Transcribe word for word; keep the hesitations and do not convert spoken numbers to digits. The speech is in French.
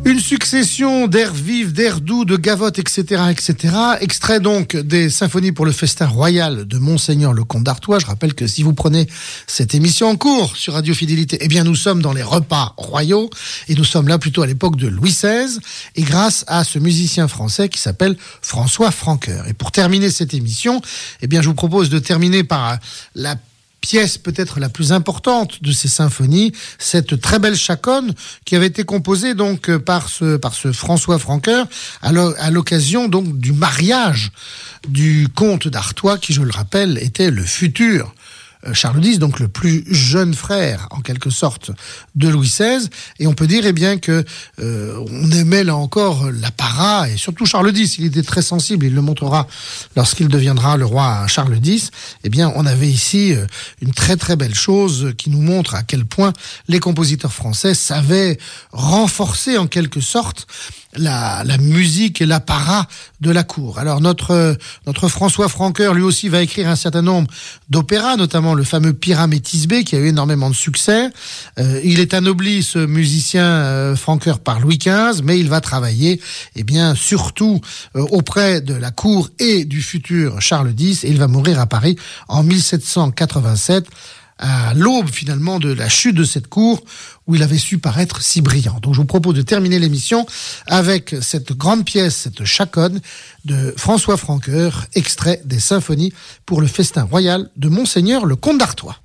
Une succession d'airs vifs, d'airs doux, de gavottes, et cetera, et cetera. Extrait donc des symphonies pour le festin royal de Monseigneur le Comte d'Artois. Je rappelle que si vous prenez cette émission en cours sur Radio Fidélité, eh bien nous sommes dans les repas royaux et nous sommes là plutôt à l'époque de Louis seize et grâce à ce musicien français qui s'appelle François Francoeur. Et pour terminer cette émission, eh bien je vous propose de terminer par la pièce peut-être la plus importante de ces symphonies, cette très belle chaconne qui avait été composée donc par ce par ce François Francoeur à l'occasion donc du mariage du comte d'Artois qui, je le rappelle, était le futur Charles X, donc le plus jeune frère en quelque sorte de Louis seize, et on peut dire eh bien que euh, on aimait là encore l'apparat et surtout Charles X. Il était très sensible, il le montrera lorsqu'il deviendra le roi Charles X. Eh bien, on avait ici une très très belle chose qui nous montre à quel point les compositeurs français savaient renforcer en quelque sorte La, la musique et l'apparat de la cour. Alors notre notre François Francoeur, lui aussi, va écrire un certain nombre d'opéras, notamment le fameux Pyrame et Thisbé, qui a eu énormément de succès. Euh, il est anobli, ce musicien euh, Francoeur, par Louis quinze, mais il va travailler, eh bien, surtout euh, auprès de la cour et du futur Charles X, et il va mourir à Paris en mille sept cent quatre-vingt-sept, à l'aube finalement de la chute de cette cour où il avait su paraître si brillant. Donc je vous propose de terminer l'émission avec cette grande pièce, cette chaconne de François Francoeur, extrait des symphonies pour le festin royal de Monseigneur le Comte d'Artois.